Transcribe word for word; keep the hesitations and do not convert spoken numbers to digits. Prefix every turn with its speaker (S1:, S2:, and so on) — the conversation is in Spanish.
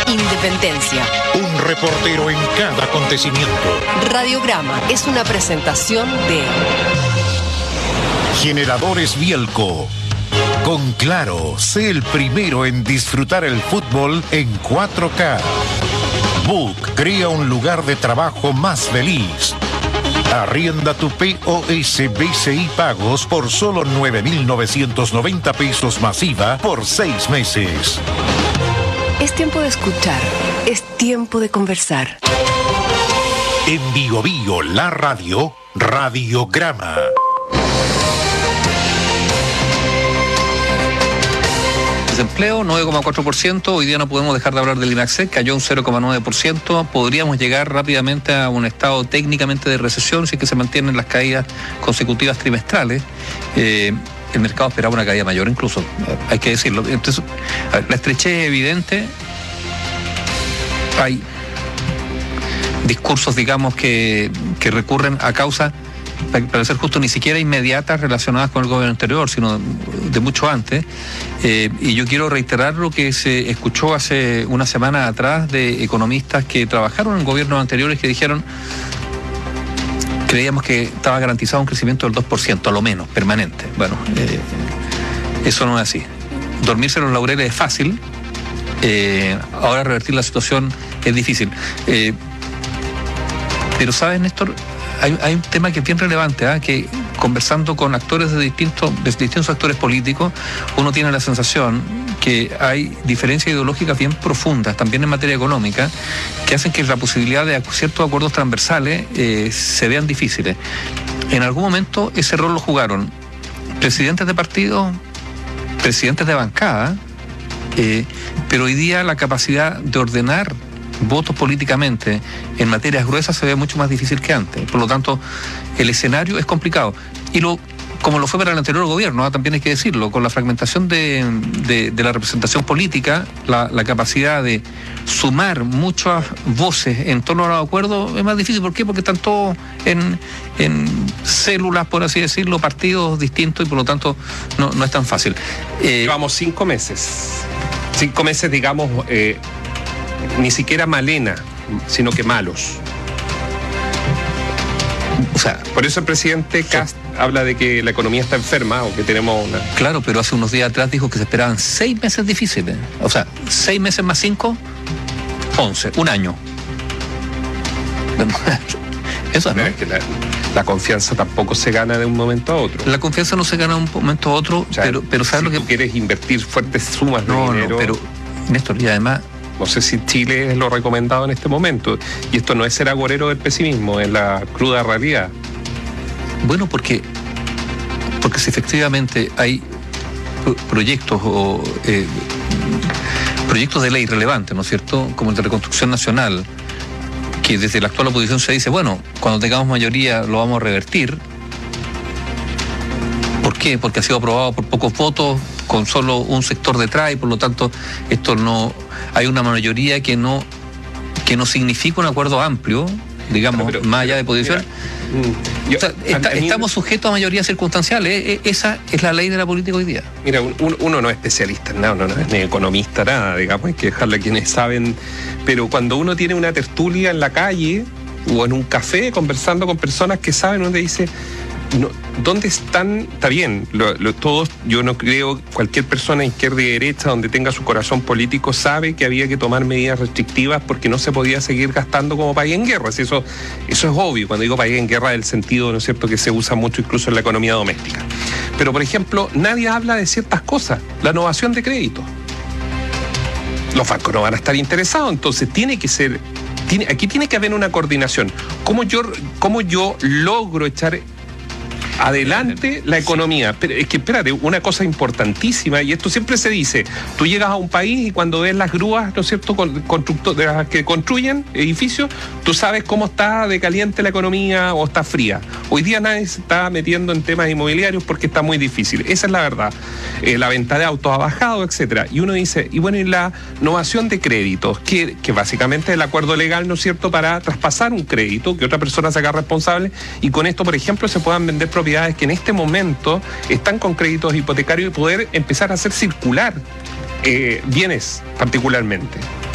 S1: Independencia.
S2: Un reportero en cada acontecimiento.
S1: Radiograma es una presentación de
S2: Generadores Bielco. Con Claro, sé el primero en disfrutar el fútbol en cuatro K. Book crea un lugar de trabajo más feliz. Arrienda tu P O S B C I Pagos por solo nueve mil novecientos noventa pesos masiva por seis meses.
S1: Es tiempo de escuchar, es tiempo de conversar.
S2: En Bio Bio, la radio, Radiograma.
S3: Desempleo nueve coma cuatro por ciento, hoy día no podemos dejar de hablar del IMAXEC, cayó un cero coma nueve por ciento, podríamos llegar rápidamente a un estado técnicamente de recesión si es que se mantienen las caídas consecutivas trimestrales. Eh, el mercado esperaba una caída mayor incluso, hay que decirlo. Entonces, la estrechez es evidente, hay discursos, digamos, que, que recurren a causa, para ser justo, ni siquiera inmediatas relacionadas con el gobierno anterior, sino de mucho antes. Eh, y yo quiero reiterar lo que se escuchó hace una semana atrás de economistas que trabajaron en gobiernos anteriores que dijeron, creíamos que estaba garantizado un crecimiento del dos por ciento, a lo menos, permanente. Bueno, eh, eso no es así. Dormirse en los laureles es fácil, eh, ahora revertir la situación es difícil. Eh, pero, ¿sabes, Néstor? Hay, hay un tema que es bien relevante, ¿eh? Que conversando con actores de distintos, de distintos actores políticos, uno tiene la sensación que hay diferencias ideológicas bien profundas, también en materia económica, que hacen que la posibilidad de ciertos acuerdos transversales eh, se vean difíciles. En algún momento ese rol lo jugaron presidentes de partidos, presidentes de bancada, eh, pero hoy día la capacidad de ordenar votos políticamente en materias gruesas se ve mucho más difícil que antes. Por lo tanto, el escenario es complicado. Y lo como lo fue para el anterior gobierno, ¿eh? También hay que decirlo, con la fragmentación de, de, de la representación política, la, la capacidad de sumar muchas voces en torno a los acuerdos es más difícil. ¿Por qué? Porque están todos en, en células, por así decirlo, partidos distintos, y por lo tanto no, no es tan fácil.
S4: Eh, Llevamos cinco meses. Cinco meses, digamos, eh, ni siquiera malena, sino que malos. O sea, por eso el presidente Kast habla de que la economía está enferma o que tenemos una...
S3: Claro, pero hace unos días atrás dijo que se esperaban seis meses difíciles. O sea, seis meses más cinco, once, un año. Eso
S4: no es que la, la confianza tampoco se gana de un momento a otro.
S3: La confianza no se gana de un momento a otro, o sea, pero, pero ¿sabes
S4: si
S3: lo que...?
S4: tú quieres invertir fuertes sumas de
S3: no,
S4: dinero...
S3: No, pero, Néstor, y además...
S4: No sé si Chile es lo recomendado en este momento. Y esto no es ser agorero del pesimismo, es la cruda realidad.
S3: Bueno, porque, porque si efectivamente hay proyectos o eh, proyectos de ley relevantes, ¿no es cierto?, como el de Reconstrucción Nacional, que desde la actual oposición se dice, bueno, cuando tengamos mayoría lo vamos a revertir. ¿Por qué? Porque ha sido aprobado por pocos votos, con solo un sector detrás, y por lo tanto esto no... Hay una mayoría que no que no significa un acuerdo amplio, digamos, pero, pero, más allá de posición. Mira, yo, o sea, está, mí, estamos sujetos a mayorías circunstanciales. Esa es la ley de la política hoy día.
S4: Mira, un, uno no es especialista en nada, uno no es ni economista, nada, digamos, hay que dejarle a quienes saben. Pero cuando uno tiene una tertulia en la calle o en un café conversando con personas que saben, uno dice... No, ¿dónde están? Está bien, lo, lo, todos, yo no creo, cualquier persona izquierda y derecha donde tenga su corazón político sabe que había que tomar medidas restrictivas porque no se podía seguir gastando como país en guerra. Eso, eso es obvio, cuando digo país en guerra, el sentido, ¿no es cierto?, que se usa mucho incluso en la economía doméstica. Pero, por ejemplo, nadie habla de ciertas cosas, la innovación de crédito. Los bancos no van a estar interesados, entonces tiene que ser, tiene, aquí tiene que haber una coordinación. ¿Cómo yo, cómo yo logro echar adelante la economía? Pero es que, espérate, una cosa importantísima, y esto siempre se dice, tú llegas a un país y cuando ves las grúas, ¿no es cierto?, de las que construyen edificios, tú sabes cómo está de caliente la economía o está fría. Hoy día nadie se está metiendo en temas inmobiliarios porque está muy difícil. Esa es la verdad. Eh, la venta de autos ha bajado, etcétera. Y uno dice, y bueno, y la innovación de créditos, que, que básicamente es el acuerdo legal, ¿no es cierto?, para traspasar un crédito, que otra persona se haga responsable, y con esto, por ejemplo, se puedan vender propiedades que en este momento están con créditos hipotecarios y poder empezar a hacer circular eh, bienes particularmente.